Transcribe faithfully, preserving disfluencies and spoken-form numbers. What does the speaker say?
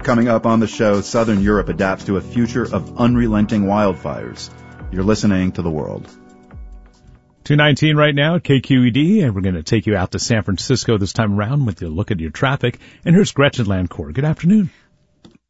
coming up on the show, Southern Europe adapts to a future of unrelenting wildfires. You're listening to The World. two nineteen right now at K Q E D, and we're going to take you out to San Francisco this time around with a look at your traffic. And here's Gretchen Landcourt. Good afternoon.